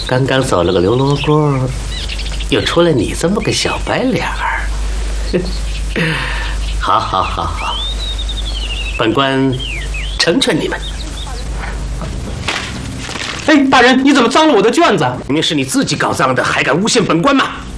刚刚走了个刘罗锅，又出来你这么个小白脸儿。好，本官成全你们。 哎，大人，你怎么脏了我的卷子？ 明明是你自己搞脏的，还敢诬陷本官吗？